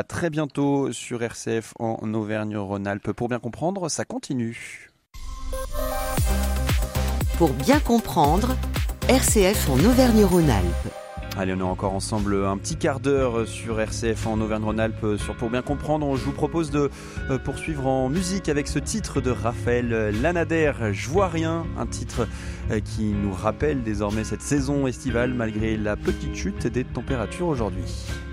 À très bientôt sur RCF en Auvergne-Rhône-Alpes. Pour bien comprendre, ça continue. Pour bien comprendre, RCF en Auvergne-Rhône-Alpes. Allez, on est encore ensemble un petit quart d'heure sur RCF en Auvergne-Rhône-Alpes. Pour bien comprendre, je vous propose de poursuivre en musique avec ce titre de Raphaël Lanader, Je vois rien, un titre qui nous rappelle désormais cette saison estivale malgré la petite chute des températures aujourd'hui.